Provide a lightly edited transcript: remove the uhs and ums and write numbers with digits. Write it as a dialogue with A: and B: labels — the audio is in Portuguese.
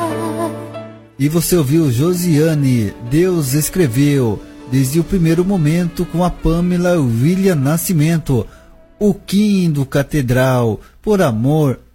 A: E você ouviu Josiane, Deus escreveu, desde o primeiro momento, com a Pamela William Nascimento, o Kim do Catedral, por amor